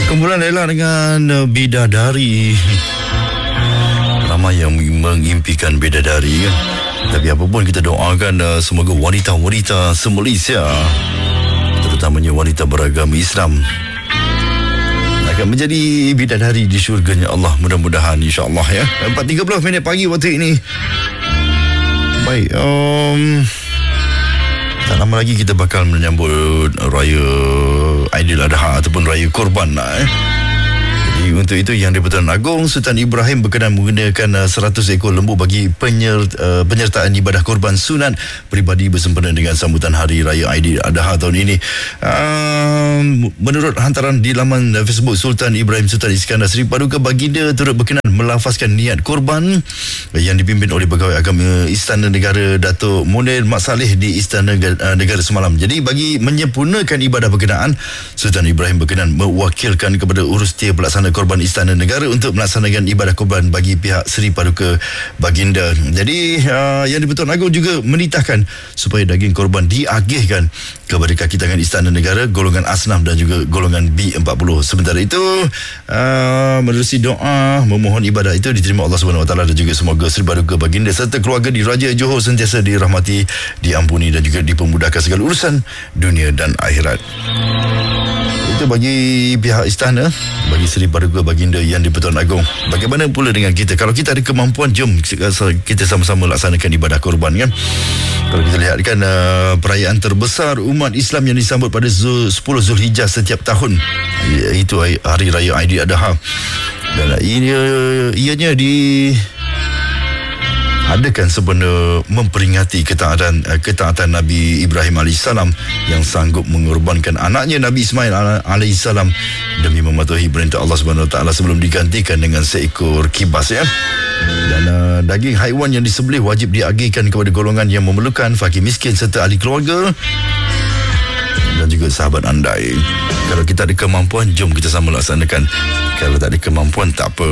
Kumpulan Ella dengan Bidadari. Ramai yang mengimpikan bidadari kan. Tapi apapun kita doakan semoga wanita-wanita se-Malaysia, terutamanya wanita beragama Islam, akan menjadi bidadari di syurganya Allah, mudah-mudahan insya-Allah ya. 4.30 pagi waktu ini. Baik, tak lama lagi kita bakal menyambut Raya Aidiladha ataupun Raya Korban Jadi untuk itu Yang di-Pertuan Agong Sultan Ibrahim berkenan menggunakan 100 ekor lembu bagi penyertaan ibadah korban sunat peribadi bersempena dengan sambutan Hari Raya Aidiladha tahun ini. Menurut hantaran di laman Facebook Sultan Ibrahim Sultan Iskandar, Seri Paduka Baginda turut berkenan melafazkan niat korban yang dipimpin oleh Pegawai Agama Istana Negara Datuk Munir Mat Saleh di Istana Negara semalam. Jadi bagi menyempurnakan ibadah berkenaan, Sultan Ibrahim berkenan mewakilkan kepada Urustia Pelaksana Korban Istana Negara untuk melaksanakan ibadah korban bagi pihak Seri Paduka Baginda. Jadi Yang di-Pertuan Agong juga menitahkan supaya daging korban diagihkan kepada kaki tangan Istana Negara golongan Asnaf dan juga golongan B40. Sementara itu menerusi doa memohon ibadah itu diterima Allah SWT dan juga semoga Seri Paduka Baginda serta keluarga di Raja Johor sentiasa dirahmati, diampuni dan juga dipermudahkan segala urusan dunia dan akhirat. Itu bagi pihak istana, bagi Seri Paduka Baginda Yang di-Pertuan Agong. Bagaimana pula dengan kita? Kalau kita ada kemampuan, jom kita sama-sama laksanakan ibadah korban kan. Kalau kita lihat kan perayaan terbesar umat Islam yang disambut pada 10 Zulhijjah setiap tahun, iaitu Hari Raya Aidiladha. Dan ianya adakan sempena memperingati ketaatan Nabi Ibrahim AS yang sanggup mengorbankan anaknya Nabi Ismail AS demi mematuhi perintah Allah SWT sebelum digantikan dengan seekor kibas ya. Dan daging haiwan yang disembelih wajib diagihkan kepada golongan yang memerlukan, fakir miskin serta ahli keluarga dan juga sahabat andai. Kalau kita ada kemampuan, jom kita sama laksanakan. Kalau tak ada kemampuan, tak apa.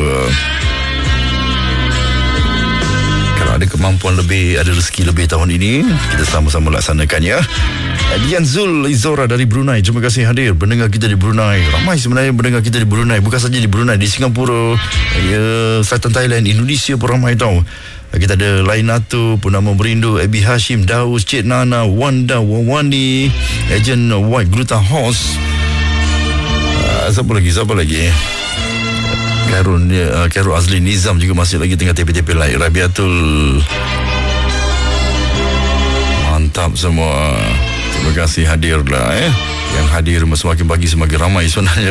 Ada kemampuan lebih, ada rezeki lebih tahun ini, kita sama-sama laksanakan ya. Dian Zul Izora dari Brunei, terima kasih hadir mendengar kita di Brunei. Ramai sebenarnya mendengar kita di Brunei, bukan saja di Brunei, di Singapura, Selatan Thailand, Indonesia pun ramai tahu. Kita ada Lainato, Purnama Merindu, Abi Hashim, Daus, Cik Nana, Wanda, Wawani, Agent White Gluta Horse. Siapa lagi? Khairul Azli Nizam juga masih lagi tengah tepi-tepi lain. Rabiatul, mantap semua. Terima kasih hadirlah Yang hadir semakin pagi semakin ramai sebenarnya.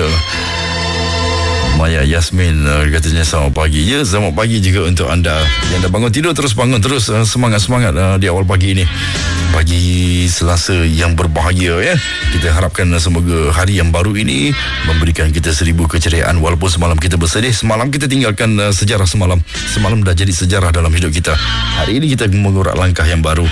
Maya Yasmin katanya selamat pagi. Ya, selamat pagi juga untuk anda yang dah bangun tidur, terus bangun terus, semangat-semangat di awal pagi ini, pagi Selasa yang berbahagia ya. Kita harapkan semoga hari yang baru ini memberikan kita 1000 keceriaan. Walaupun semalam kita bersedih, semalam kita tinggalkan sejarah semalam dah jadi sejarah dalam hidup kita. Hari ini kita mengurak langkah yang baru,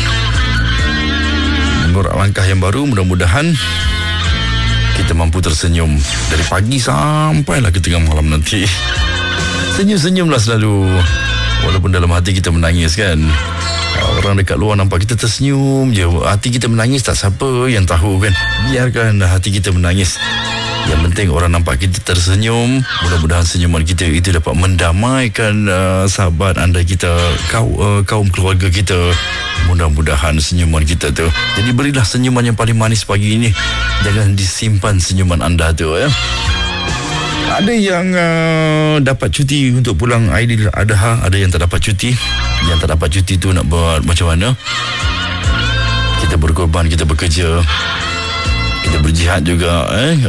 mudah-mudahan kita mampu tersenyum dari pagi sampailah ke tengah malam nanti. Senyum-senyumlah selalu, walaupun dalam hati kita menangis kan. Orang dekat luar nampak kita tersenyum je, hati kita menangis, tak siapa yang tahu kan. Biarkan hati kita menangis, yang penting orang nampak kita tersenyum. Mudah-mudahan senyuman kita itu dapat mendamaikan sahabat anda kita, kaum keluarga kita. Mudah-mudahan senyuman kita tu, jadi berilah senyuman yang paling manis pagi ini. Jangan disimpan senyuman anda tu ya. Ada yang dapat cuti untuk pulang Aidiladha, ada yang tak dapat cuti. Yang tak dapat cuti tu nak buat macam mana? Kita berkorban, kita bekerja, kita berjihad juga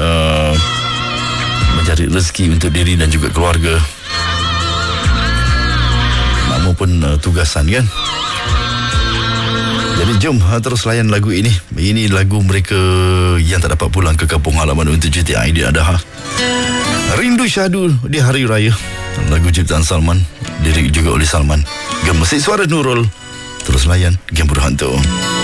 mencari rezeki untuk diri dan juga keluarga. Nama pun tugasan kan. Jadi jom terus layan lagu ini. Ini lagu mereka yang tak dapat pulang ke kampung halaman untuk cuti Aidiladha. Rindu Syahdu di Hari Raya. Lagu ciptaan Salman, lirik juga oleh Salman. Gemusik suara Nurul. Terus layan Game Berhantu.